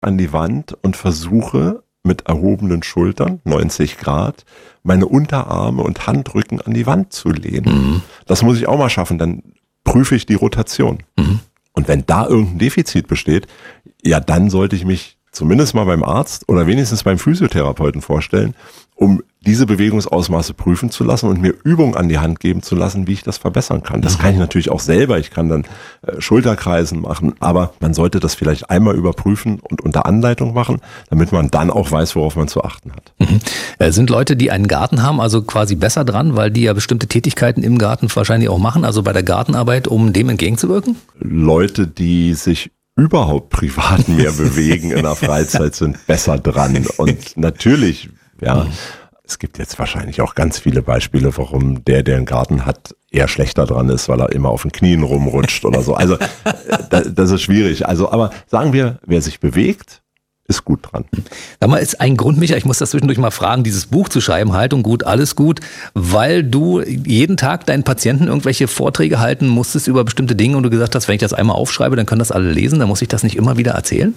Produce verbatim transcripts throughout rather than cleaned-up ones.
an die Wand und versuche mit erhobenen Schultern, neunzig Grad, meine Unterarme und Handrücken an die Wand zu lehnen. Mhm. Das muss ich auch mal schaffen, dann prüfe ich die Rotation. Mhm. Und wenn da irgendein Defizit besteht, ja, dann sollte ich mich zumindest mal beim Arzt oder wenigstens beim Physiotherapeuten vorstellen, um diese Bewegungsausmaße prüfen zu lassen und mir Übungen an die Hand geben zu lassen, wie ich das verbessern kann. Das kann ich natürlich auch selber. Ich kann dann äh, Schulterkreisen machen, aber man sollte das vielleicht einmal überprüfen und unter Anleitung machen, damit man dann auch weiß, worauf man zu achten hat. Mhm. Äh, sind Leute, die einen Garten haben, also quasi besser dran, weil die ja bestimmte Tätigkeiten im Garten wahrscheinlich auch machen, also bei der Gartenarbeit, um dem entgegenzuwirken? Leute, die sich überhaupt privat mehr bewegen in der Freizeit, sind besser dran. Und natürlich, ja, mhm. es gibt jetzt wahrscheinlich auch ganz viele Beispiele, warum der, der einen Garten hat, eher schlechter dran ist, weil er immer auf den Knien rumrutscht oder so. Also das, das ist schwierig. Also, aber sagen wir, wer sich bewegt, ist gut dran. Sag mal, ist ein Grund, Micha, ich muss das zwischendurch mal fragen, dieses Buch zu schreiben, Haltung gut, alles gut, weil du jeden Tag deinen Patienten irgendwelche Vorträge halten musstest über bestimmte Dinge und du gesagt hast, wenn ich das einmal aufschreibe, dann können das alle lesen, dann muss ich das nicht immer wieder erzählen?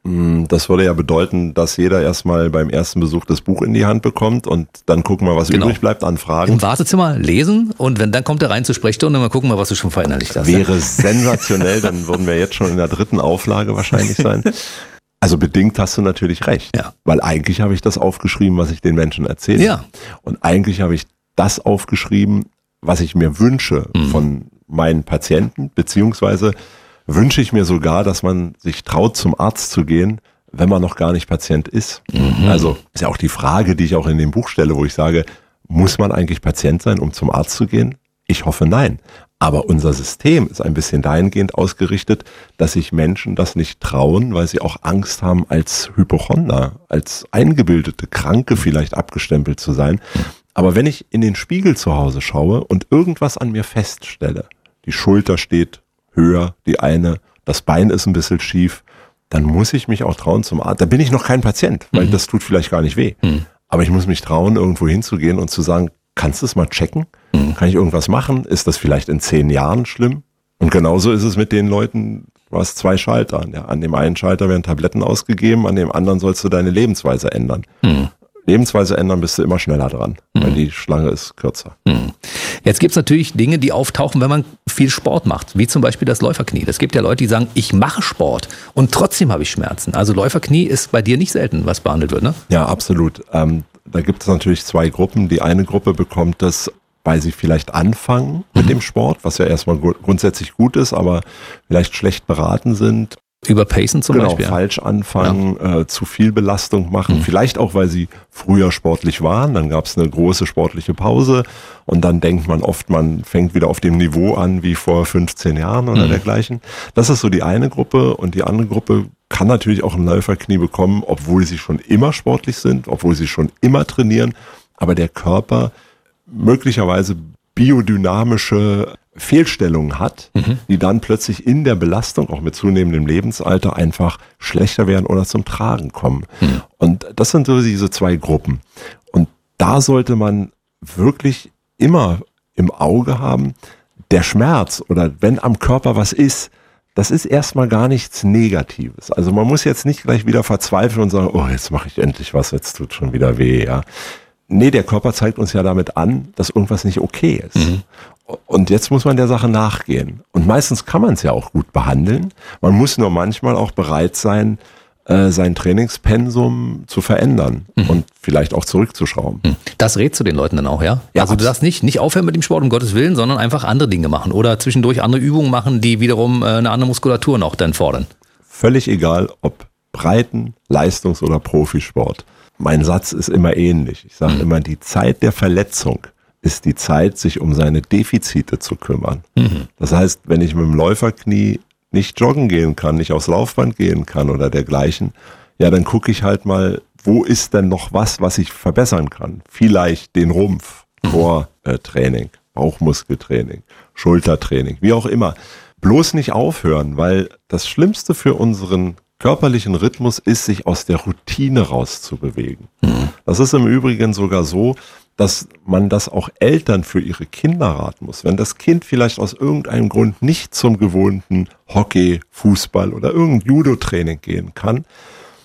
Das würde ja bedeuten, dass jeder erstmal beim ersten Besuch das Buch in die Hand bekommt und dann gucken wir, was genau übrig bleibt an Fragen. Im Wartezimmer lesen und wenn dann kommt er rein zur Sprechstunde und mal gucken, was du schon verinnerlicht hast. Wäre sensationell, dann würden wir jetzt schon in der dritten Auflage wahrscheinlich sein. Also bedingt hast du natürlich recht, ja. Weil eigentlich habe ich das aufgeschrieben, was ich den Menschen erzähle. Ja. Und eigentlich habe ich das aufgeschrieben, was ich mir wünsche mhm. von meinen Patienten, beziehungsweise wünsche ich mir sogar, dass man sich traut, zum Arzt zu gehen, wenn man noch gar nicht Patient ist. Mhm. Also ist ja auch die Frage, die ich auch in dem Buch stelle, wo ich sage, muss man eigentlich Patient sein, um zum Arzt zu gehen? Ich hoffe, nein. Aber unser System ist ein bisschen dahingehend ausgerichtet, dass sich Menschen das nicht trauen, weil sie auch Angst haben, als Hypochonder, als eingebildete Kranke vielleicht abgestempelt zu sein. Aber wenn ich in den Spiegel zu Hause schaue und irgendwas an mir feststelle, die Schulter steht höher, die eine, das Bein ist ein bisschen schief, dann muss ich mich auch trauen zum Arzt. Da bin ich noch kein Patient, weil mhm. das tut vielleicht gar nicht weh. Mhm. Aber ich muss mich trauen, irgendwo hinzugehen und zu sagen, kannst du es mal checken? Mhm. Kann ich irgendwas machen? Ist das vielleicht in zehn Jahren schlimm? Und genauso ist es mit den Leuten, du hast zwei Schalter. Ja, an dem einen Schalter werden Tabletten ausgegeben, an dem anderen sollst du deine Lebensweise ändern. Mhm. Lebensweise ändern, bist du immer schneller dran, mhm. weil die Schlange ist kürzer. Mhm. Jetzt gibt's natürlich Dinge, die auftauchen, wenn man viel Sport macht, wie zum Beispiel das Läuferknie. Es gibt ja Leute, die sagen, ich mache Sport und trotzdem habe ich Schmerzen. Also Läuferknie ist bei dir nicht selten, was behandelt wird, ne? Ja, absolut. Ähm, da gibt es natürlich zwei Gruppen. Die eine Gruppe bekommt das, weil sie vielleicht anfangen mit mhm. dem Sport, was ja erstmal gu- grundsätzlich gut ist, aber vielleicht schlecht beraten sind. Überpacen zum genau, Beispiel. Genau, falsch anfangen, ja. äh, zu viel Belastung machen. Mhm. Vielleicht auch, weil sie früher sportlich waren. Dann gab es eine große sportliche Pause und dann denkt man oft, man fängt wieder auf dem Niveau an wie vor fünfzehn Jahren oder mhm. dergleichen. Das ist so die eine Gruppe und die andere Gruppe kann natürlich auch ein Läuferknie bekommen, obwohl sie schon immer sportlich sind, obwohl sie schon immer trainieren, aber der Körper möglicherweise biodynamische Fehlstellungen hat, mhm. die dann plötzlich in der Belastung, auch mit zunehmendem Lebensalter, einfach schlechter werden oder zum Tragen kommen. Mhm. Und das sind so diese zwei Gruppen. Und da sollte man wirklich immer im Auge haben, der Schmerz oder wenn am Körper was ist, das ist erstmal gar nichts Negatives. Also man muss jetzt nicht gleich wieder verzweifeln und sagen, oh, jetzt mache ich endlich was, jetzt tut schon wieder weh, ja. Nee, der Körper zeigt uns ja damit an, dass irgendwas nicht okay ist. Mhm. Und jetzt muss man der Sache nachgehen. Und meistens kann man es ja auch gut behandeln. Man muss nur manchmal auch bereit sein, äh, sein Trainingspensum zu verändern mhm. und vielleicht auch zurückzuschrauben. Das rätst du den Leuten dann auch, ja? ja also du sagst nicht, nicht aufhören mit dem Sport, um Gottes Willen, sondern einfach andere Dinge machen oder zwischendurch andere Übungen machen, die wiederum äh, eine andere Muskulatur noch dann fordern. Völlig egal, ob Breiten-, Leistungs- oder Profisport. Mein Satz ist immer ähnlich. Ich sage mhm. immer, die Zeit der Verletzung ist die Zeit, sich um seine Defizite zu kümmern. Mhm. Das heißt, wenn ich mit dem Läuferknie nicht joggen gehen kann, nicht aufs Laufband gehen kann oder dergleichen, ja, dann gucke ich halt mal, wo ist denn noch was, was ich verbessern kann? Vielleicht den Rumpf, Core-Training, Bauchmuskeltraining, Schultertraining, wie auch immer. Bloß nicht aufhören, weil das Schlimmste für unseren körperlichen Rhythmus ist, sich aus der Routine rauszubewegen. Mhm. Das ist im Übrigen sogar so, dass man das auch Eltern für ihre Kinder raten muss. Wenn das Kind vielleicht aus irgendeinem Grund nicht zum gewohnten Hockey, Fußball oder irgendein Judo-Training gehen kann,